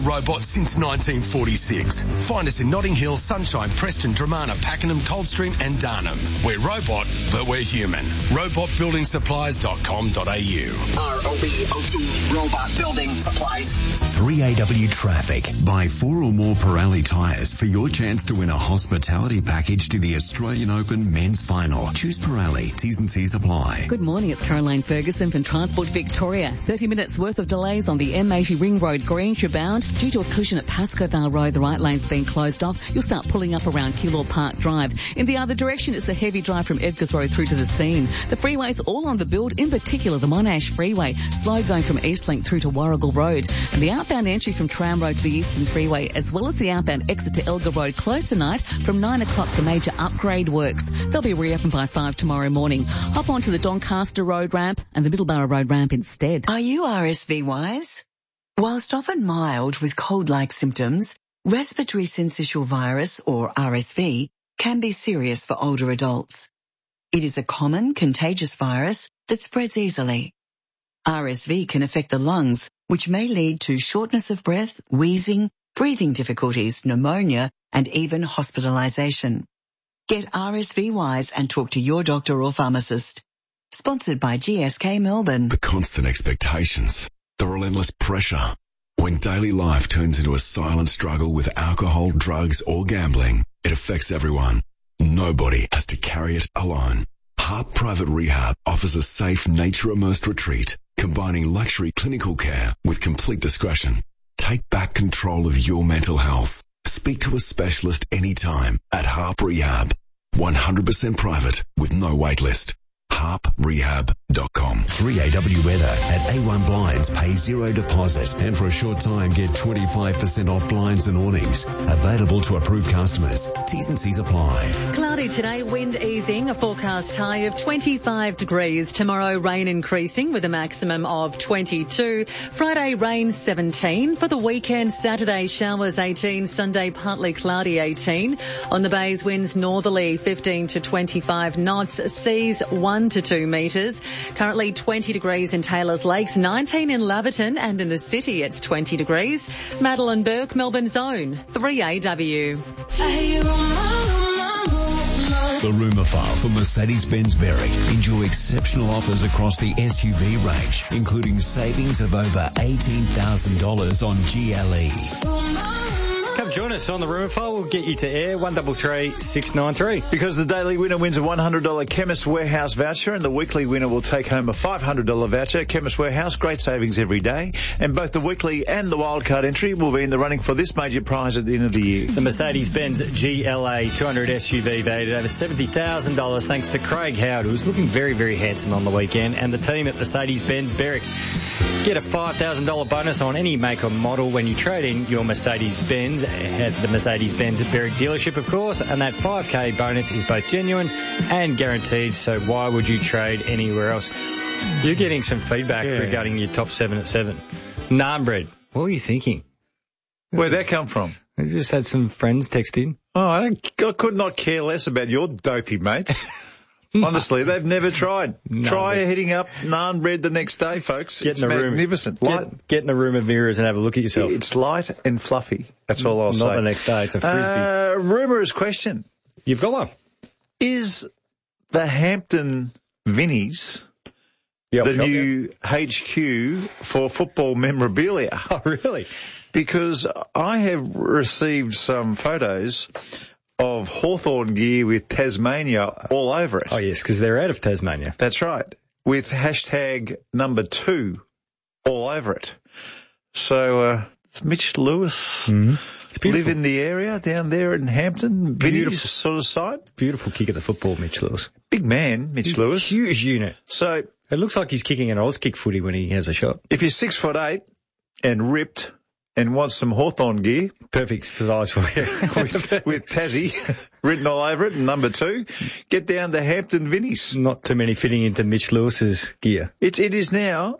Robot since 1946. Find us in Notting Hill, Sunshine, Preston, Dramana, Pakenham, Coldstream and Darnham. We're robot, but we're human. Robotbuildingsupplies.com.au. ROBOT, Robot Building Supplies. 3AW Traffic. Buy 4 or more Pirelli tyres for your chance to win a hospitality package to the Australian Open Men's Final. Choose Pirelli. T's and C's apply. Good morning, it's Caroline Ferguson from Transport Victoria. 30 minutes worth of delays on the M80 Ring Road Greenshire bound. Due to a collision at Pascoe Vale Road, the right lane's been closed off. You'll start pulling up around Keilor Park Drive. In the other direction, it's a heavy drive from Edgars Road through to the scene. The freeways all on the build, in particular the Monash Freeway, slow going from Eastlink through to Warrigal Road. And the outbound entry from Tram Road to the Eastern Freeway, as well as the outbound exit to Elgar Road closed tonight from 9 o'clock for major upgrade works. They'll be reopened by 5 tomorrow morning. Hop onto the Doncaster Road ramp and the Middleborough Road ramp instead. Are you RSV wise? Whilst often mild with cold-like symptoms, respiratory syncytial virus, or RSV, can be serious for older adults. It is a common, contagious virus that spreads easily. RSV can affect the lungs, which may lead to shortness of breath, wheezing, breathing difficulties, pneumonia, and even hospitalisation. Get RSV wise and talk to your doctor or pharmacist. Sponsored by GSK Melbourne. The constant expectations. The relentless pressure. When daily life turns into a silent struggle with alcohol, drugs or gambling, it affects everyone. Nobody has to carry it alone. Harp Private Rehab offers a safe, nature-immersed retreat, combining luxury clinical care with complete discretion. Take back control of your mental health. Speak to a specialist anytime at Harp Rehab. 100% private with no wait list. harprehab.com. 3AW weather at A1 Blinds. Pay zero deposit and for a short time get 25% off blinds and awnings. Available to approved customers. T's and C's apply. Cloudy today, wind easing, a forecast high of 25 degrees. Tomorrow, rain increasing with a maximum of 22. Friday, rain 17. For the weekend, Saturday, showers 18. Sunday, partly cloudy 18. On the bays, winds northerly 15 to 25 knots. Seas 1 to 2 metres. Currently 20 degrees in Taylors Lakes, 19 in Laverton, and in the city it's 20 degrees. Madeline Burke, Melbourne's own 3AW. The rumour file for Mercedes-Benz Berwick. Enjoy exceptional offers across the SUV range, including savings of over $18,000 on GLE. Come join us on the rumour file. We'll get you to air 133 693. Because the daily winner wins a $100 Chemist Warehouse voucher and the weekly winner will take home a $500 voucher. Chemist Warehouse, great savings every day. And both the weekly and the wildcard entry will be in the running for this major prize at the end of the year. The Mercedes-Benz GLA 200 SUV valued at over $70,000 thanks to Craig Howard, who's looking very, very handsome on the weekend, and the team at Mercedes-Benz Berwick. Get a $5,000 bonus on any make or model when you trade in your Mercedes-Benz at the Mercedes-Benz at Berwick dealership, of course, and that $5,000 bonus is both genuine and guaranteed, so why would you trade anywhere else? You're getting some feedback regarding your top 7 at 7. Naan bread. What were you thinking? Where'd that come from? I just had some friends text in. Oh, I could not care less about your dopey mates. Honestly, they've never tried. Try hitting up naan bread the next day, folks. It's magnificent. Get in the room of mirrors and have a look at yourself. It's light and fluffy. That's all I'll say. Not the next day. It's a frisbee. Rumorous question. You've got one. Is the Hampton Vinnies the new HQ for football memorabilia? Oh, really? Because I have received some photos of Hawthorn gear with Tasmania all over it. Oh, yes, because they're out of Tasmania. That's right. With hashtag number 2 all over it. So, Mitch Lewis live in the area down there in Hampton. Beautiful sort of site. Beautiful kick at the football, Mitch Lewis. Big man, Mitch Lewis. Huge unit. So it looks like he's kicking an Auskick footy when he has a shot. If you're 6'8" and ripped and want some Hawthorn gear, perfect size for you. with Tassie written all over it and number 2, get down to Hampton Vinnies. Not too many fitting into Mitch Lewis's gear. It is now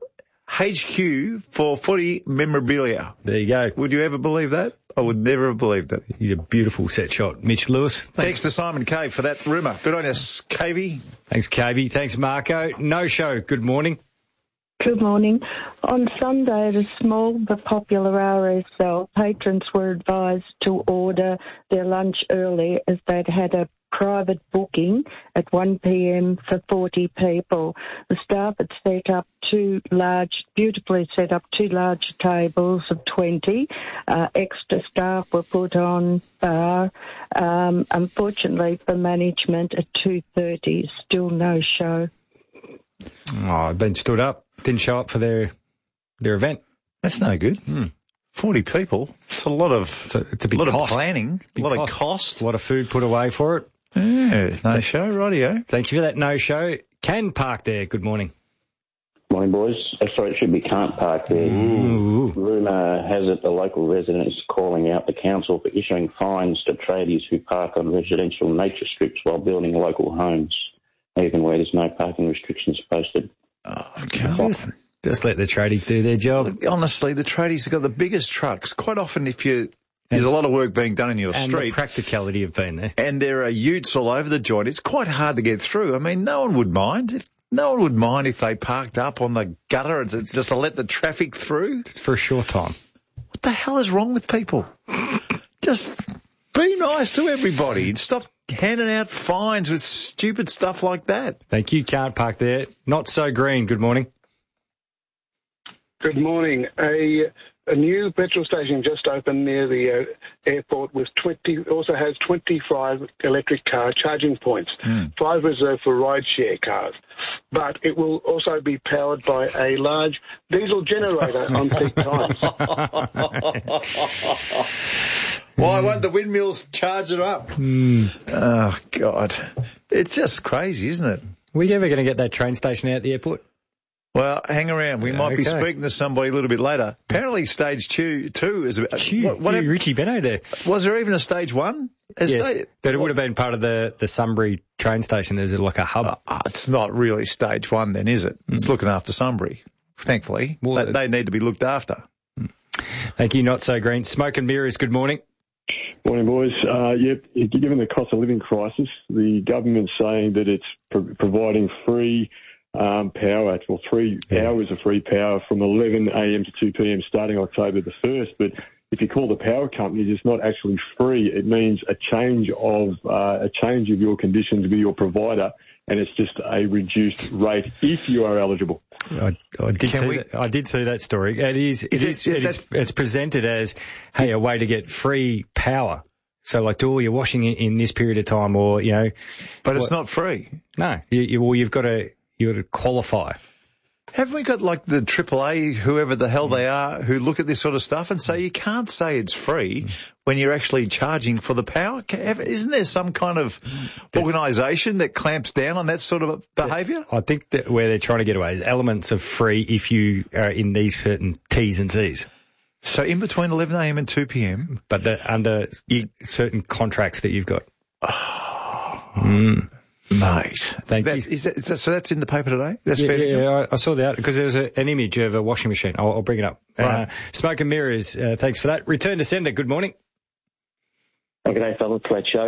HQ for footy memorabilia. There you go. Would you ever believe that? I would never have believed it. He's a beautiful set shot. Mitch Lewis. Thanks to Simon Cave for that rumour. Good on you, Cavey. Thanks, Cavey. Thanks, Marco. No show. Good morning. Good morning. On Sunday at a small but popular RSL, patrons were advised to order their lunch early as they'd had a private booking at 1 p.m. for 40 people. The staff had beautifully set up two large tables of 20. Extra staff were put on bar. Unfortunately for management, at 2:30, still no show. Oh, been stood up. Didn't show up for their event. That's no good. 40 people. It's a lot of it's a big lot cost. of planning, a lot of cost. A lot of food put away for it. Yeah, no show, rightio. Thank you for that no show. Can Park there, good morning. Morning, boys. Sorry, it should be Can't Park there. Rumour has it the local resident is calling out the council for issuing fines to tradies who park on residential nature strips while building local homes, even where there's no parking restrictions posted. Oh, God. Just let the tradies do their job. Honestly, the tradies have got the biggest trucks. Quite often, there's a lot of work being done in your street. And the practicality of being there. And there are utes all over the joint. It's quite hard to get through. I mean, no one would mind. No one would mind if they parked up on the gutter just to let the traffic through. It's for a short time. What the hell is wrong with people? Just be nice to everybody. Stop handing out fines with stupid stuff like that. Thank you. Can't Park there. Not so green. Good morning. Good morning. A new petrol station just opened near the airport with also has 25 electric car charging points, 5 reserved for rideshare cars. But it will also be powered by a large diesel generator on peak times. Why won't the windmills charge it up? Oh, God. It's just crazy, isn't it? Were you ever going to get that train station out at the airport? Well, hang around. We might be speaking to somebody a little bit later. Apparently stage 2 is... Richie Benno there. Was there even a stage 1? Yes, but it would have been part of the Sunbury train station. There's like a hub. It's not really stage 1 then, is it? It's looking after Sunbury, thankfully. Well, they need to be looked after. Thank you, Not So Green. Smoke and Mirrors, good morning. Morning, boys. Given the cost of living crisis, the government's saying that it's providing free power, 3 hours of free power from 11 a.m. to 2 p.m. starting October the 1st. But if you call the power companies, it's not actually free. It means a change of your condition to be your provider, and it's just a reduced rate if you are eligible. I did see that story. It's presented as, hey, a way to get free power. So, like, do all your washing in this period of time, or But it's not free. No, you've got to qualify. Haven't we got like the AAA, whoever the hell they are, who look at this sort of stuff and say you can't say it's free when you're actually charging for the power? Isn't there some kind of organisation that clamps down on that sort of behaviour? I think that where they're trying to get away is elements of free if you are in these certain T's and C's. So in between 11 a.m. and 2 p.m. But under certain contracts that you've got. Mate. Thank you. So that's in the paper today? That's fair. Yeah, I saw that because there was an image of a washing machine. I'll bring it up. Right. Smoke and Mirrors, thanks for that. Return to sender, good morning. Good day, fellas. Great show.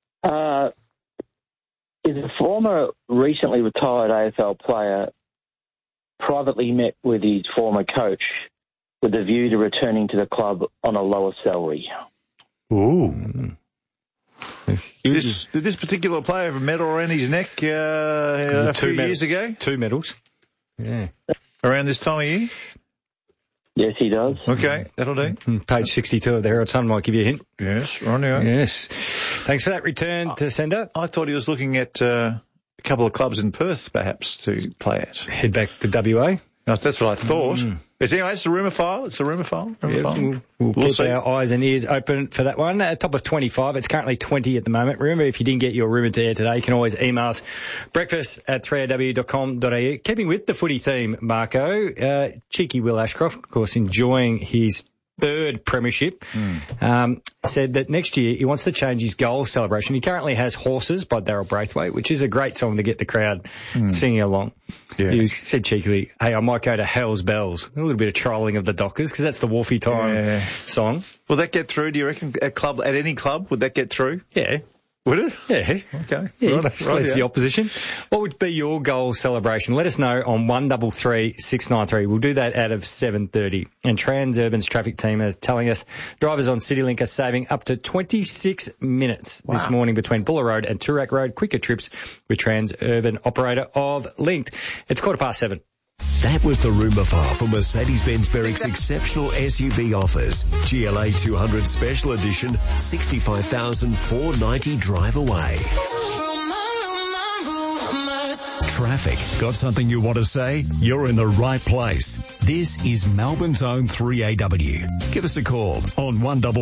Is a former recently retired AFL player privately met with his former coach with a view to returning to the club on a lower salary? Ooh. Did this particular player have a medal around his neck a few years ago? 2 medals. Yeah. Around this time of year? Yes, he does. Okay, that'll do. Page 62 of the Herald Sun might give you a hint. Yes, right now. Yes. Thanks for that. Return to sender. I thought he was looking at a couple of clubs in Perth, perhaps, to play at. Head back to WA. That's what I thought. But anyway, it's a rumour file. We'll keep our eyes and ears open for that one. At top of 25, it's currently 20 at the moment. Remember, if you didn't get your rumour to air today, you can always email us breakfast@3aw.com.au. Keeping with the footy theme, Marco, cheeky Will Ashcroft, of course, enjoying his 3rd premiership, said that next year he wants to change his goal celebration. He currently has Horses by Daryl Braithwaite, which is a great song to get the crowd singing along. Yeah. He said cheekily, hey, I might go to Hell's Bells. A little bit of trolling of the Dockers, because that's the Wolfie Time song. Will that get through, do you reckon, at any club? Would that get through? Yeah. Would it? Yeah. Okay. Yeah, sleeps the opposition. What would be your goal celebration? Let us know on 133693. We'll do that out of 7:30. And Transurban's traffic team is telling us drivers on CityLink are saving up to 26 minutes this morning between Buller Road and Toorak Road. Quicker trips with Transurban, operator of Linked. It's 7:15. That was the rumour file for Mercedes-Benz Berwick's exceptional SUV offers. GLA 200 Special Edition, $65,490 drive away. Traffic. Got something you want to say? You're in the right place. This is Melbourne's own 3AW. Give us a call on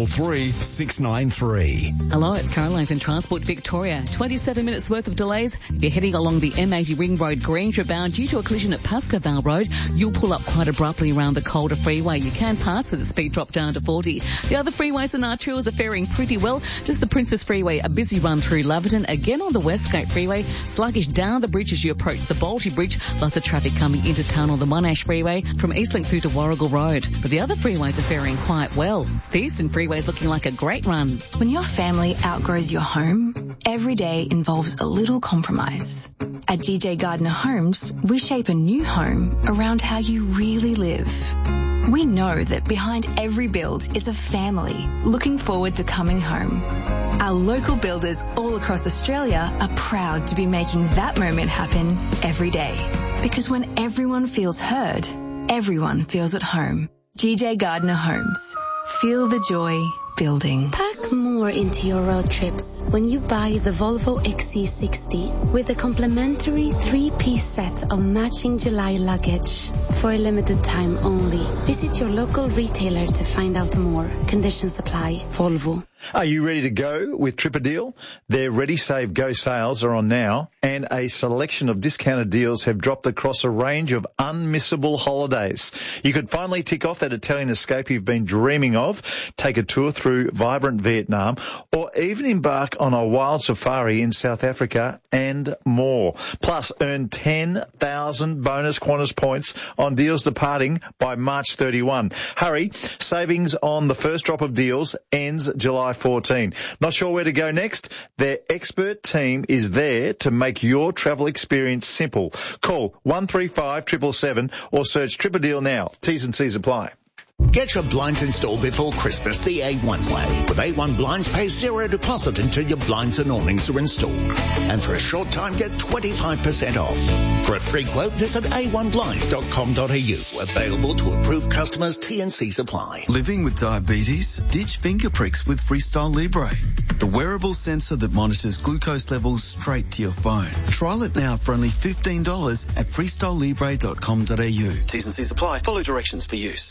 133693. Hello, it's Caroline from Transport Victoria. 27 minutes worth of delays. If you're heading along the M80 Ring Road Grange bound due to a collision at Pascoe Road, you'll pull up quite abruptly around the Calder Freeway. You can pass with the speed drop down to 40. The other freeways and arterials are faring pretty well. Just the Princess Freeway, a busy run through Laverton. Again on the Westgate Freeway, sluggish down the bridge as you approach the Balti Bridge. Lots of traffic coming into town on the Monash Freeway from Eastlink through to Warrigal Road. But the other freeways are faring quite well. The Eastern Freeway is looking like a great run. When your family outgrows your home, every day involves a little compromise. At GJ Gardner Homes, we shape a new home around how you really live. We know that behind every build is a family looking forward to coming home. Our local builders all across Australia are proud to be making that moment happen every day. Because when everyone feels heard, everyone feels at home. GJ Gardner Homes. Feel the joy building. Pack more into your road trips when you buy the Volvo XC60 with a complimentary 3-piece set of matching July luggage. For a limited time only. Visit your local retailer to find out more. Conditions apply. Volvo. Are you ready to go with TripADeal? Their Ready, Save, Go sales are on now, and a selection of discounted deals have dropped across a range of unmissable holidays. You could finally tick off that Italian escape you've been dreaming of, take a tour through vibrant Vietnam, or even embark on a wild safari in South Africa and more. Plus, earn 10,000 bonus Qantas points on deals departing by March 31. Hurry, savings on the first drop of deals ends July 14. Not sure where to go next? Their expert team is there to make your travel experience simple. Call 135 777 or search TripADeal now. T's and C's apply. Get your blinds installed before Christmas the A1 way. With A1 Blinds, pay zero deposit until your blinds and awnings are installed. And for a short time, get 25% off. For a free quote, visit a1blinds.com.au. Available to approved customers, T&Cs apply. Living with diabetes? Ditch finger pricks with Freestyle Libre. The wearable sensor that monitors glucose levels straight to your phone. Trial it now for only $15 at freestylelibre.com.au. T's and C's apply. Follow directions for use.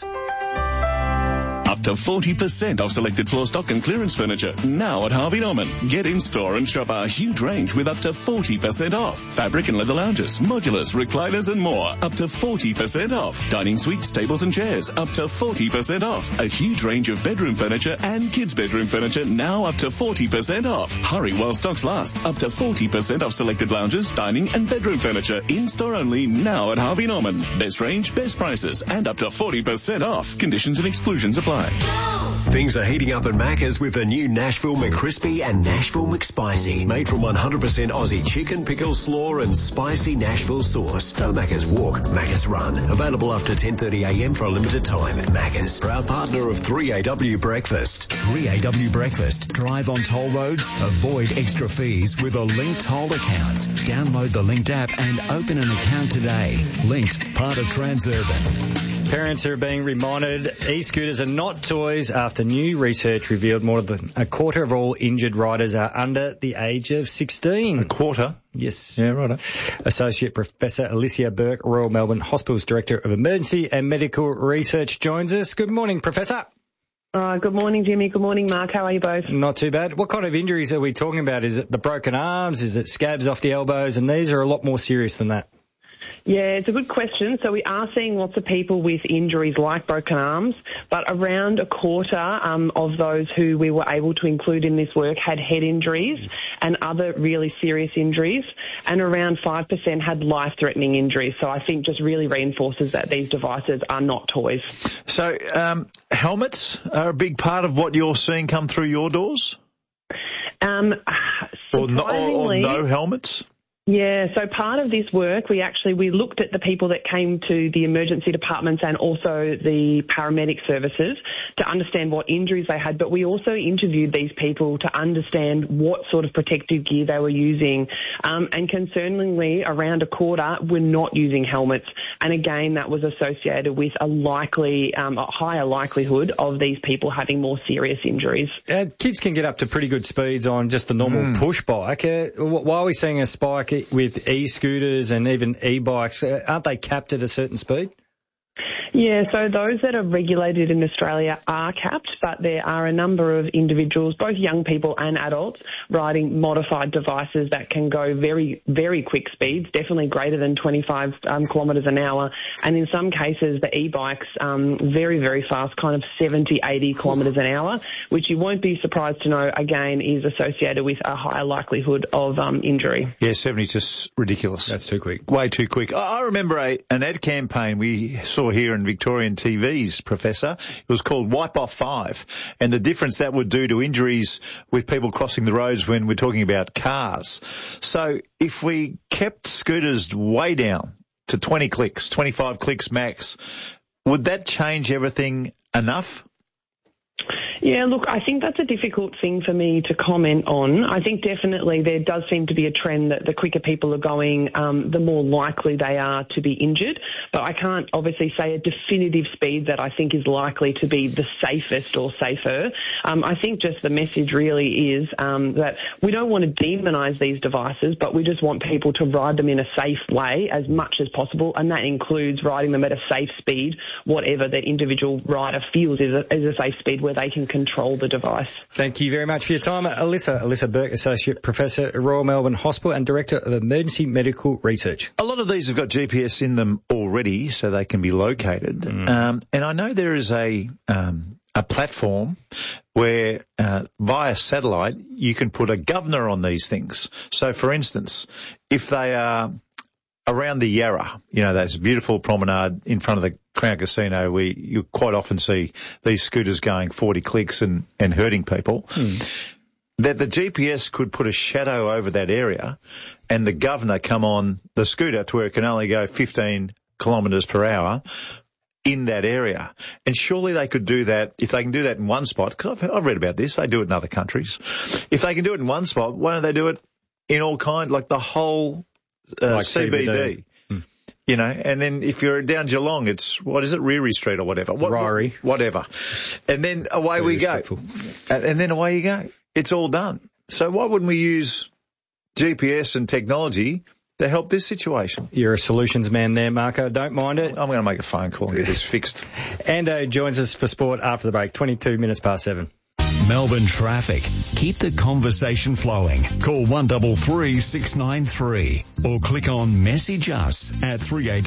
Up to 40% off selected floor stock and clearance furniture now at Harvey Norman. Get in store and shop our huge range with up to 40% off. Fabric and leather lounges, modulars, recliners and more. Up to 40% off. Dining suites, tables and chairs. Up to 40% off. A huge range of bedroom furniture and kids' bedroom furniture now up to 40% off. Hurry while stocks last. Up to 40% off selected lounges, dining and bedroom furniture. In store only now at Harvey Norman. Best range, best prices and up to 40% off. Conditions and exclusions apply. Things are heating up at Macca's with the new Nashville McCrispy and Nashville McSpicy. Made from 100% Aussie chicken, pickles, slaw and spicy Nashville sauce. No Macca's walk, Macca's run. Available after 10:30am for a limited time at Macca's. Proud partner of 3AW Breakfast. 3AW Breakfast. Drive on toll roads. Avoid extra fees with a Linked Toll account. Download the Linked app and open an account today. Linked, part of Transurban. Parents are being reminded e-scooters are not toys after new research revealed more than a quarter of all injured riders are under the age of 16. A quarter? Yes. Yeah, right. Associate Professor Alicia Burke, Royal Melbourne Hospital's Director of Emergency and Medical Research, joins us. Good morning, Professor. Good morning, Jimmy. Good morning, Mark. How are you both? Not too bad. What kind of injuries are we talking about? Is it the broken arms? Is it scabs off the elbows? And these are a lot more serious than that. Yeah, it's a good question. So we are seeing lots of people with injuries like broken arms, but around a quarter of those who we were able to include in this work had head injuries and other really serious injuries, and around 5% had life-threatening injuries. So I think just really reinforces that these devices are not toys. So helmets are a big part of what you're seeing come through your doors? Or no helmets? Yeah, so part of this work, we looked at the people that came to the emergency departments and also the paramedic services to understand what injuries they had, but we also interviewed these people to understand what sort of protective gear they were using. And concerningly, around a quarter were not using helmets. And again, that was associated with a higher likelihood of these people having more serious injuries. Kids can get up to pretty good speeds on just the normal push bike. Why are we seeing a spike with e-scooters and even e-bikes? Aren't they capped at a certain speed? Yeah, so those that are regulated in Australia are capped, but there are a number of individuals, both young people and adults, riding modified devices that can go very, very quick speeds, definitely greater than 25 kilometres an hour, and in some cases the e-bikes very, very fast, kind of 70, 80 kilometres an hour, which you won't be surprised to know, again, is associated with a higher likelihood of injury. Yeah, 70 is just ridiculous. That's too quick. Way too quick. I remember an ad campaign we saw here in Victorian TVs, Professor. It was called Wipe Off 5, and the difference that would do to injuries with people crossing the roads when we're talking about cars. So if we kept scooters way down to 20 clicks, 25 clicks max, would that change everything enough? Yeah, look, I think that's a difficult thing for me to comment on. I think definitely there does seem to be a trend that the quicker people are going, the more likely they are to be injured. But I can't obviously say a definitive speed that I think is likely to be the safest or safer. I think just the message really is that we don't want to demonise these devices, but we just want people to ride them in a safe way as much as possible, and that includes riding them at a safe speed, whatever the individual rider feels is a safe speed where they can control the device. Thank you very much for your time, Alyssa Burke, Associate Professor at Royal Melbourne Hospital and Director of Emergency Medical Research. A lot of these have got GPS in them already, so they can be located. And I know there is a platform where via satellite you can put a governor on these things. So, for instance, if they are around the Yarra, there's a beautiful promenade in front of the Crown Casino where you quite often see these scooters going 40 clicks and hurting people, that the GPS could put a shadow over that area and the governor come on the scooter to where it can only go 15 kilometres per hour in that area. And surely they could do that, if they can do that in one spot, because I've read about this, they do it in other countries. If they can do it in one spot, why don't they do it in all kinds, like the whole like CBD. And then if you're down Geelong, it's, Reary Street or whatever. Ryrie. Whatever. And then away we go. And then away you go. It's all done. So why wouldn't we use GPS and technology to help this situation? You're a solutions man there, Marco. Don't mind it. I'm going to make a phone call and get this fixed. Ando joins us for sport after the break, 22 minutes past 7. Melbourne traffic. Keep the conversation flowing. Call 133 693 or click on message us at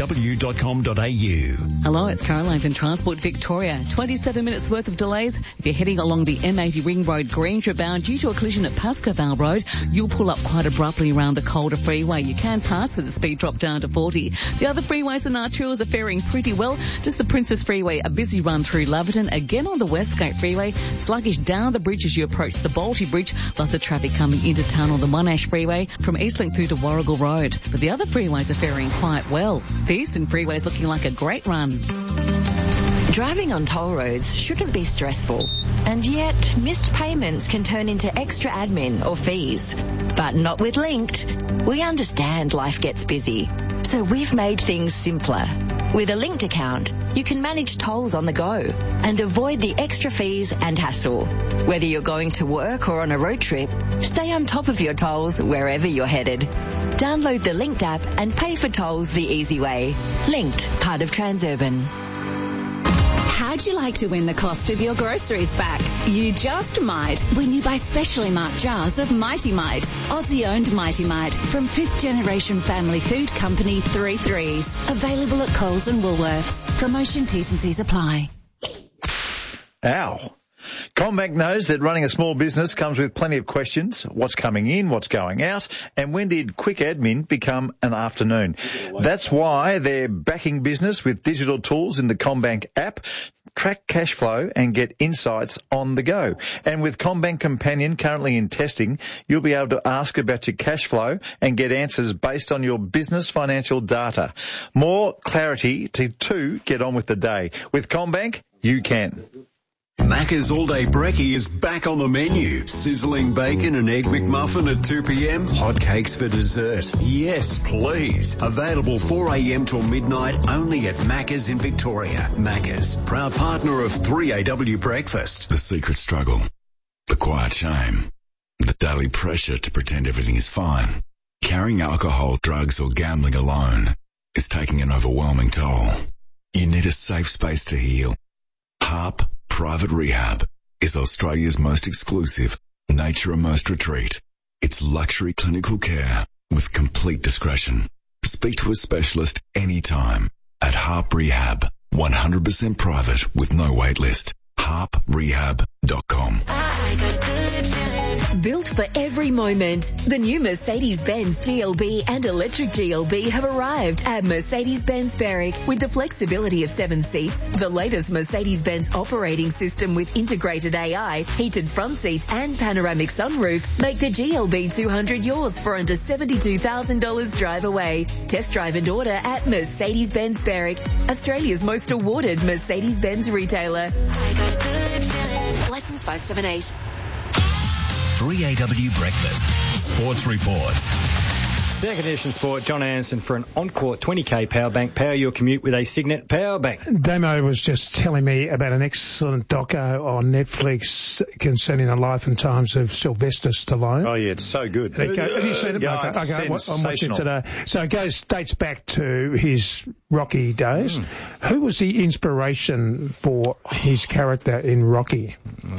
3aw.com.au. Hello, it's Caroline from Transport Victoria. 27 minutes worth of delays. If you're heading along the M80 Ring Road Greenshire bound due to a collision at Pascoe Road, you'll pull up quite abruptly around the Calder Freeway. You can pass with the speed drop down to 40. The other freeways and arterials are faring pretty well. Just the Princess Freeway, a busy run through Laverton. Again on the Westgate Freeway, sluggish down the bridge as you approach the Balti Bridge. Lots of traffic coming into town on the Monash Freeway from Eastlink through to Warrigal Road. But the other freeways are faring quite well. The Eastern Freeway is looking like a great run. Driving on toll roads shouldn't be stressful. And yet, missed payments can turn into extra admin or fees. But not with Linked. We understand life gets busy. So we've made things simpler. With a Linked account, you can manage tolls on the go and avoid the extra fees and hassle. Whether you're going to work or on a road trip, stay on top of your tolls wherever you're headed. Download the Linked app and pay for tolls the easy way. Linked, part of Transurban. How'd you like to win the cost of your groceries back? You just might when you buy specially marked jars of Mighty Mite, Aussie-owned Mighty Mite from 5th generation family food company 3 Threes. Available at Coles and Woolworths. Promotion T's and C's apply. Ow. CommBank knows that running a small business comes with plenty of questions. What's coming in, what's going out, and when did quick admin become an afternoon? That's why they're backing business with digital tools in the CommBank app. track cash flow and get insights on the go. And with CommBank Companion currently in testing, you'll be able to ask about your cash flow and get answers based on your business financial data. More clarity to get on with the day. With CommBank, you can. Macca's All Day Brekkie is back on the menu. Sizzling bacon and egg McMuffin at 2 p.m. Hot cakes for dessert. Yes, please. Available 4 a.m. till midnight only at Macca's in Victoria. Macca's, proud partner of 3AW Breakfast. The secret struggle, the quiet shame, the daily pressure to pretend everything is fine. Carrying alcohol, drugs or gambling alone is taking an overwhelming toll. You need a safe space to heal. HARP Private Rehab is Australia's most exclusive, nature-immersed retreat. It's luxury clinical care with complete discretion. Speak to a specialist anytime at HARP Rehab. 100% private with no wait list. harprehab.com. Built for every moment. The new Mercedes-Benz GLB and electric GLB have arrived at Mercedes-Benz Berwick with the flexibility of 7 seats, the latest Mercedes-Benz operating system with integrated AI, heated front seats and panoramic sunroof. Make the GLB 200 yours for under $72,000 drive away. Test drive and order at Mercedes-Benz Berwick, Australia's most awarded Mercedes-Benz retailer. License 578. 3AW Breakfast. Sports Reports. Second edition sport, John Anderson for an on-court 20k power bank. Power your commute with a Signet power bank. Damo was just telling me about an excellent doco on Netflix concerning the life and times of Sylvester Stallone. Oh, yeah, it's so good. Have you seen it? Yeah, okay, I'm watching it today. So it dates back to his Rocky days. Who was the inspiration for his character in Rocky?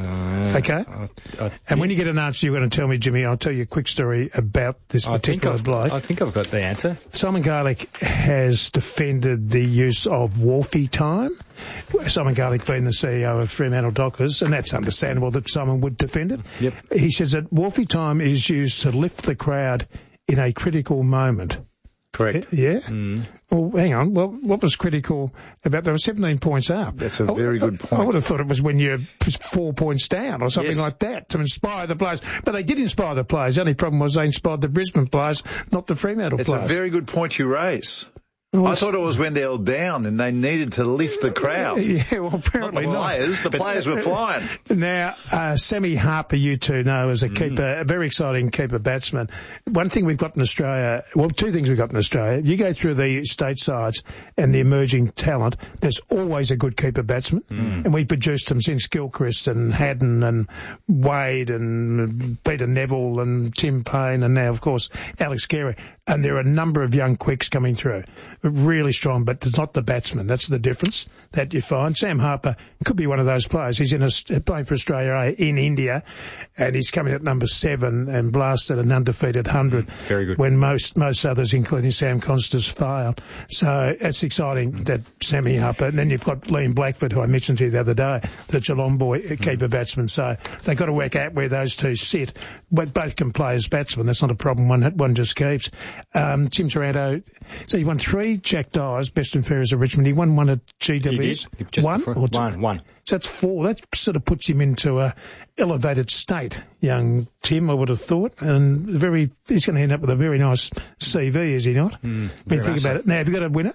Okay? And when you get an answer, you're going to tell me, Jimmy, I'll tell you a quick story about this particular bloke. I think I've got the answer. Simon Garlick has defended the use of Wolfie time. Simon Garlick being the CEO of Fremantle Dockers, and that's understandable that Simon would defend it. Yep. He says that Wolfie time is used to lift the crowd in a critical moment. Correct. Yeah? Well, hang on. Well, what was critical about they were 17 points up? That's a very good point. I would have thought it was when you're 4 points down or something like that to inspire the players. But they did inspire the players. The only problem was they inspired the Brisbane players, not the Fremantle players. It's a very good point you raise. I thought it was when they were down and they needed to lift the crowd. Yeah, well, apparently not. The players were flying. Now, Sammy Harper, you two know, is a keeper, a very exciting keeper batsman. One thing we've got in Australia, well, two things we've got in Australia. You go through the state sides and the emerging talent, there's always a good keeper batsman. And we produced them since Gilchrist and Haddon and Wade and Peter Neville and Tim Payne and now, of course, Alex Carey. And there are a number of young quicks coming through. Really strong, but it's not the batsman. That's the difference that you find. Sam Harper could be one of those players. He's playing for Australia in India, and he's coming at number 7 and blasted an undefeated 100. Very good. When most others, including Sam Constance, failed. So it's exciting that Sammy Harper. And then you've got Liam Blackford, who I mentioned to you the other day, the Geelong boy, keeper batsman. So they've got to work out where those two sit. But both can play as batsmen. That's not a problem. One just keeps. Tim Taranto, so he won 3 Jack Dyers, best and fairest of Richmond. He won one at GWS. One? One. So that's 4. That sort of puts him into a elevated state, young Tim, I would have thought. And he's going to end up with a very nice CV, is he not? Think about it. Now, have you got a winner?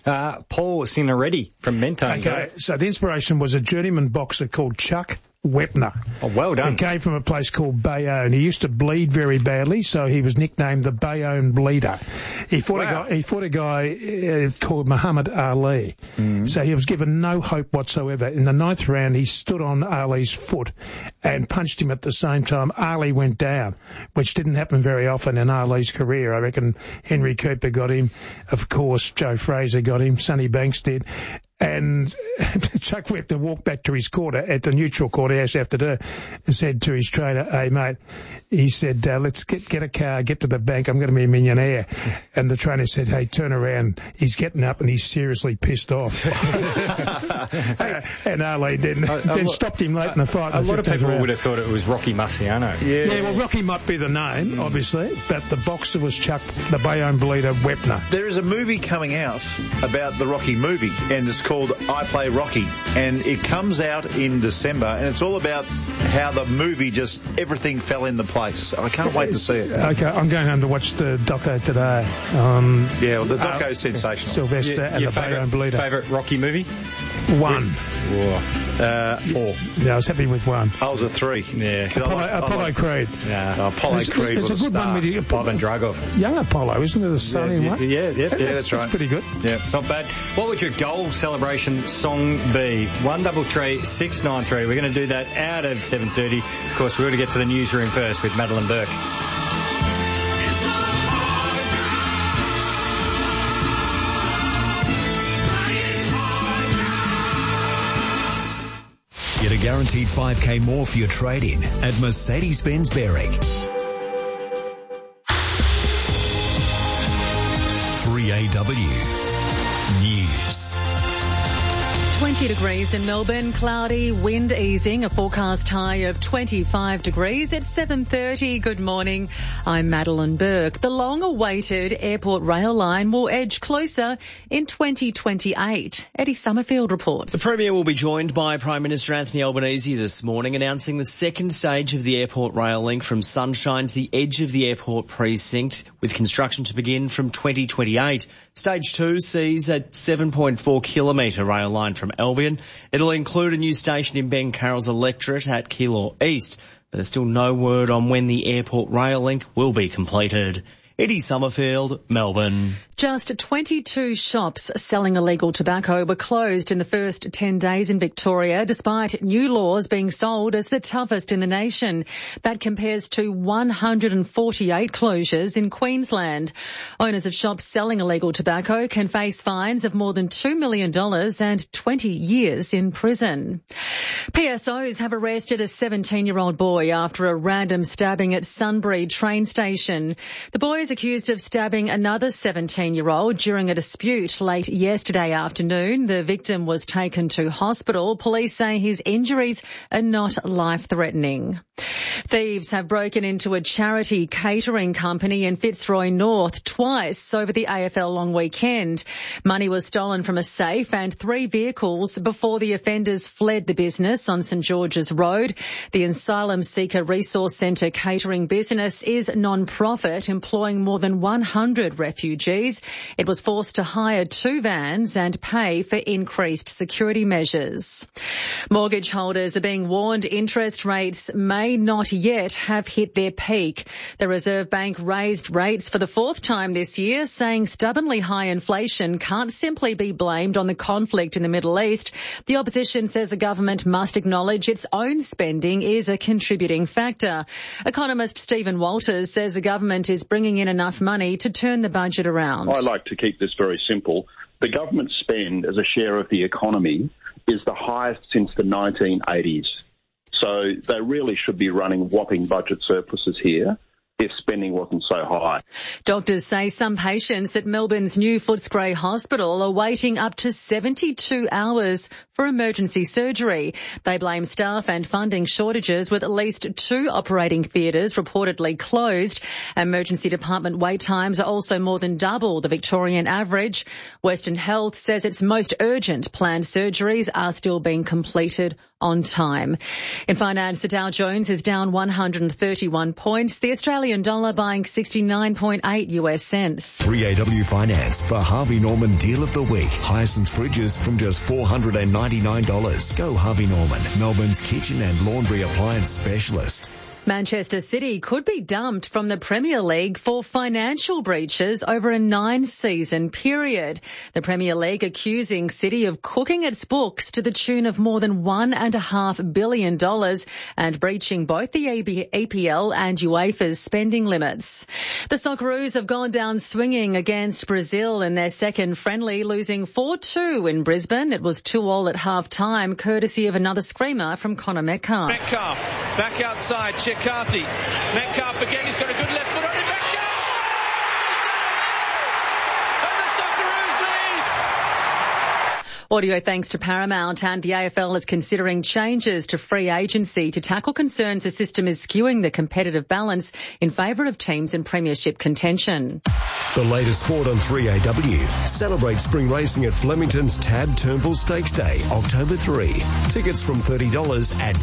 Paul Signoretti from Mentone. Okay, so the inspiration was a journeyman boxer called Chuck Wepner. Oh, well done. He came from a place called Bayonne. He used to bleed very badly, so he was nicknamed the Bayonne Bleeder. He fought a guy called Muhammad Ali. So he was given no hope whatsoever. In the 9th round, he stood on Ali's foot and punched him at the same time. Ali went down, which didn't happen very often in Ali's career. I reckon Henry Cooper got him. Of course, Joe Fraser got him. Sonny Banks did. And Chuck Wepner walked back to his quarter at the neutral quarter as after do and said to his trainer, "Hey mate," he said, "let's get a car, get to the bank. I'm going to be a millionaire." And the trainer said, "Hey, turn around." He's getting up and he's seriously pissed off. And Ali then stopped him late in the fight. A lot of people would have thought it was Rocky Marciano. Yeah, well, Rocky might be the name, obviously, but the boxer was Chuck, the Bayonne Bleeder Wepner. There is a movie coming out about the Rocky movie, and it's called I Play Rocky, and it comes out in December, and it's all about how the movie everything fell into place. I can't wait to see it. Okay, I'm going home to watch the doco today. Yeah, well, the doco's sensational. Sylvester and the Bayonne Bleeder. Favourite Rocky movie? 1. 4. Yeah, I was happy with 1. I was a 3. Yeah. Apollo Creed. Yeah. Apollo Creed was a good one with Ivan Drago. Young Apollo, isn't it? The son in one? Yeah, that's right. That's pretty good. Yeah, it's not bad. What would your goal celebration song be? 133 693. We're going to do that out of 7:30. Of course, we're going to get to the newsroom first with Madeline Burke. Get a guaranteed 5K more for your trade-in at Mercedes-Benz Berwick. 3AW News. 20 degrees in Melbourne, cloudy, wind easing, a forecast high of 25 degrees at 7:30. Good morning. I'm Madeline Burke. The long-awaited airport rail line will edge closer in 2028. Eddie Summerfield reports. The Premier will be joined by Prime Minister Anthony Albanese this morning, announcing the second stage of the airport rail link from Sunshine to the edge of the airport precinct, with construction to begin from 2028. Stage 2 sees a 7.4 kilometre rail line from Albion. It'll include a new station in Ben Carroll's electorate at Keilor East, but there's still no word on when the airport rail link will be completed. Eddie Summerfield, Melbourne. Just 22 shops selling illegal tobacco were closed in the first 10 days in Victoria, despite new laws being sold as the toughest in the nation. That compares to 148 closures in Queensland. Owners of shops selling illegal tobacco can face fines of more than $2 million and 20 years in prison. PSOs have arrested a 17-year-old boy after a random stabbing at Sunbury train station. The boy is accused of stabbing another 17-year-old during a dispute late yesterday afternoon. The victim was taken to hospital. Police say his injuries are not life-threatening. Thieves have broken into a charity catering company in Fitzroy North twice over the AFL long weekend. Money was stolen from a safe and 3 vehicles before the offenders fled the business on St George's Road. The Asylum Seeker Resource Centre catering business is non-profit, employing more than 100 refugees. It was forced to hire 2 vans and pay for increased security measures. Mortgage holders are being warned interest rates may not yet have hit their peak. The Reserve Bank raised rates for the 4th time this year, saying stubbornly high inflation can't simply be blamed on the conflict in the Middle East. The opposition says the government must acknowledge its own spending is a contributing factor. Economist Stephen Walters says the government is bringing in enough money to turn the budget around. I like to keep this very simple. The government spend as a share of the economy is the highest since the 1980s. So they really should be running whopping budget surpluses here if spending wasn't so high. Doctors say some patients at Melbourne's new Footscray Hospital are waiting up to 72 hours for emergency surgery. They blame staff and funding shortages, with at least 2 operating theatres reportedly closed. Emergency department wait times are also more than double the Victorian average. Western Health says its most urgent planned surgeries are still being completed on time. In finance, the Dow Jones is down 131 points. The Australian dollar buying 69.8 US cents. 3AW Finance for Harvey Norman Deal of the Week. Hyacinth fridges from just $499. Go Harvey Norman, Melbourne's kitchen and laundry appliance specialist. Manchester City could be dumped from the Premier League for financial breaches over a 9-season period. The Premier League accusing City of cooking its books to the tune of more than $1.5 billion and breaching both the EPL and UEFA's spending limits. The Socceroos have gone down swinging against Brazil in their second friendly, losing 4-2 in Brisbane. It was 2-2 at half-time, courtesy of another screamer from Connor Metcalfe. Metcalfe, back outside, Carty. Metcalfe again, he's got a good left foot on him. Metcalfe! And the Socceroos lead! Audio thanks to Paramount, and the AFL is considering changes to free agency to tackle concerns the system is skewing the competitive balance in favour of teams in premiership contention. The latest sport on 3AW. Celebrate spring racing at Flemington's Tab Turnbull Stakes Day, October 3. Tickets from $30 at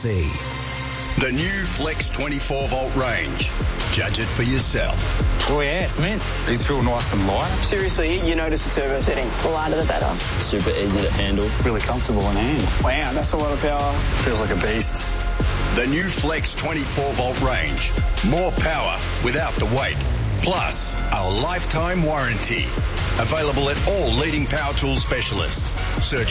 VRC. The new Flex 24-volt range. Judge it for yourself. Oh yeah, it's mint. It's real nice and light. Seriously, you notice the turbo setting. The lighter the better. Super easy to handle. Really comfortable in hand. Wow, that's a lot of power. Feels like a beast. The new Flex 24-volt range. More power without the weight. Plus, a lifetime warranty. Available at all leading power tool specialists. Search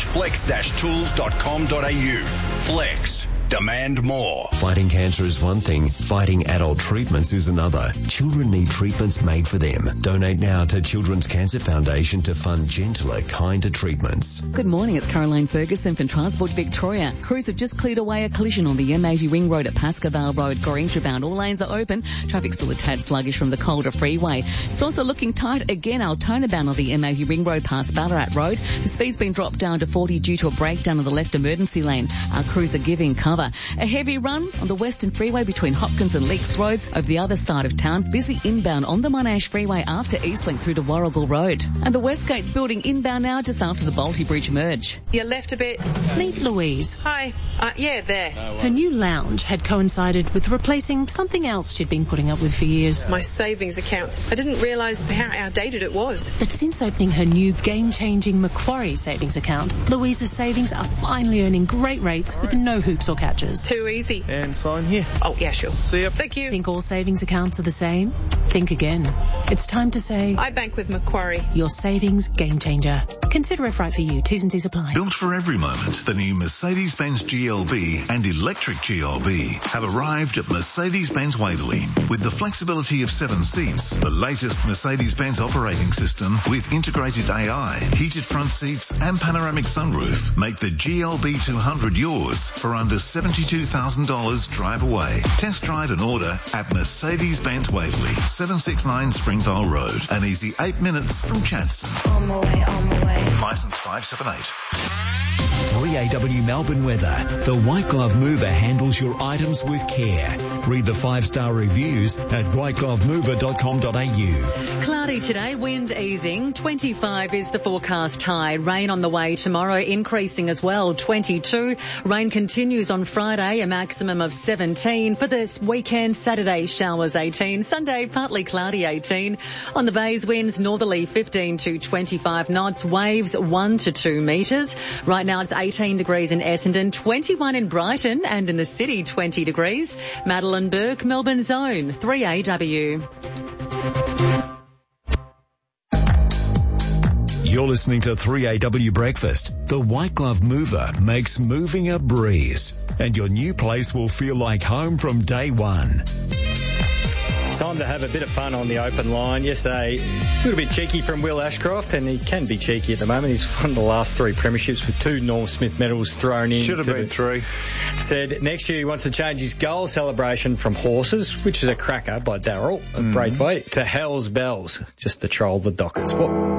flex-tools.com.au. Flex. Demand more. Fighting cancer is one thing. Fighting adult treatments is another. Children need treatments made for them. Donate now to Children's Cancer Foundation to fund gentler, kinder treatments. Good morning, it's Caroline Ferguson from Transport Victoria. Crews have just cleared away a collision on the M80 Ring Road at Pascoe Road, Gorringe bound. All lanes are open. Traffic's still a tad sluggish from the Calder Freeway. It's also looking tight again, Altona bound on the M80 Ring Road past Ballarat Road. The speed's been dropped down to 40 due to a breakdown of the left emergency lane. Our crews are giving cover. A heavy run on the Western Freeway between Hopkins and Leaks Roads over the other side of town. Busy inbound on the Monash Freeway after Eastlink through to Warrigal Road. And the Westgate building inbound now just after the Balti Bridge merge. You left a bit. Meet Louise. Hi. Yeah, there. Her new lounge had coincided with replacing something else she'd been putting up with for years. My savings account. I didn't realise how outdated it was. But since opening her new game-changing Macquarie savings account, Louise's savings are finally earning great rates with no hoops or catches. Too easy. And sign here. Oh, yeah, sure. See ya. Thank you. Think all savings accounts are the same? Think again. It's time to say... I bank with Macquarie. Your savings game changer. Consider if right for you. T's and C's apply. Built for every moment, the new Mercedes-Benz GLB and electric GLB have arrived at Mercedes-Benz Waverley. With the flexibility of 7 seats, the latest Mercedes-Benz operating system with integrated AI, heated front seats and panoramic sunroof make the GLB 200 yours for under $72,000 drive away. Test drive and order at Mercedes-Benz Waverley, 769 Springvale Road. An easy 8 minutes from Chadstone. On my way, on my way. Licence 578. 3AW Melbourne weather. The White Glove Mover handles your items with care. Read the 5-star reviews at whiteglovemover.com.au. Cloudy today, wind easing. 25 is the forecast high. Rain on the way tomorrow, increasing as well. 22. Rain continues on Friday, a maximum of 17. For this weekend, Saturday, showers 18. Sunday, partly cloudy 18. On the bays, winds northerly 15 to 25 knots. Waves 1 to 2 metres. Right now it's 18 degrees in Essendon, 21 in Brighton, and in the city 20 degrees. Madeline Burke, Melbourne's own 3AW. You're listening to 3AW Breakfast. The White Glove Mover makes moving a breeze, and your new place will feel like home from day one. Time to have a bit of fun on the open line. Yesterday, a little bit cheeky from Will Ashcroft, and he can be cheeky at the moment. He's won the last 3 premierships with 2 Norm Smith medals thrown in. Should have been 3. Said next year he wants to change his goal celebration from horses, which is a cracker by Darryl, a great way, to Hell's Bells, just to troll the Dockers.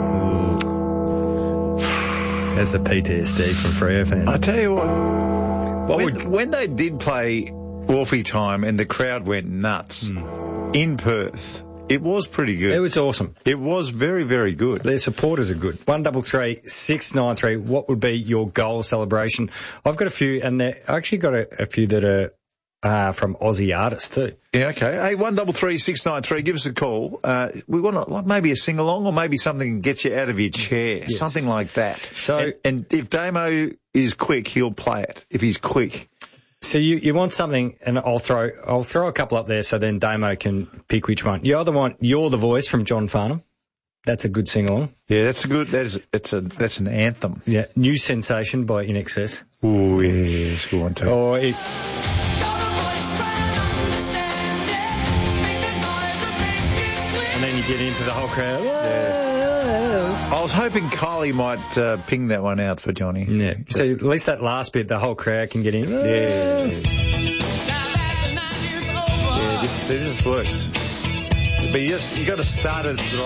There's the PTSD from Freo fans. I tell you what, when they did play Wolfie time and the crowd went nuts in Perth, it was pretty good. It was awesome. It was very, very good. Their supporters are good. 133 693. What would be your goal celebration? I've got a few, and I actually got a few that are from Aussie artists too. Yeah, okay. Hey, 133 693. Give us a call. We want maybe a sing along, or maybe something that gets you out of your chair, something like that. So, and if Damo is quick, he'll play it. If he's quick. So you want something, and I'll throw a couple up there, so then Damo can pick which one. You either want "You're the Voice" from John Farnham. That's a good sing along. Yeah, that's good. That's an anthem. Yeah, "New Sensation" by In Excess. Oh yes, good one too. Or and then you get into the whole crowd. Yeah. I was hoping Kylie might ping that one out for Johnny. Yeah. So at least that last bit, the whole crowd can get in. Yeah. Yeah, this works. But you got to start it right.